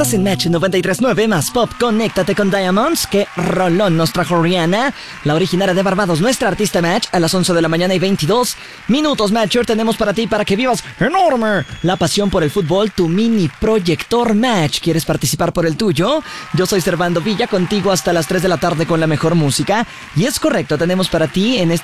Estás en Match 93.9 más Pop. Conéctate con Diamonds. Que rolón nos trajo Rihanna, la originaria de Barbados, nuestra artista Match. A las 11 de la mañana y 22 minutos, Matcher, tenemos para ti, para que vivas enorme la pasión por el fútbol, tu mini proyector Match. ¿Quieres participar por el tuyo? Yo soy Servando Villa, contigo hasta las 3 de la tarde con la mejor música. Y es correcto, tenemos para ti en este